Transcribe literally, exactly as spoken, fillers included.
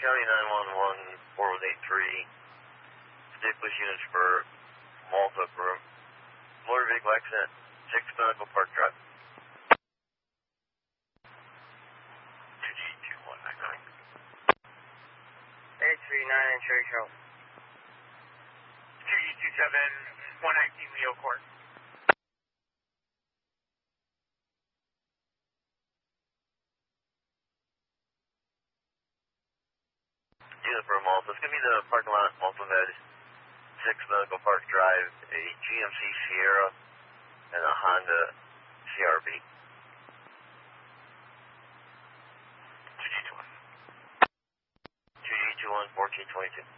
County nine one one, four one eight three. State police units for Malta for motor vehicle accident, six Medical Park Drive. two G two one nine nine. eight three nine in Cherry Hill. two G two seven, one nineteen Leo Court. Unit for Malta. It's going to be the parking lot, Malta Med, six Medical Park Drive, a G M C Sierra, and a Honda C R V. two G two one. two G two one, fourteen twenty-two.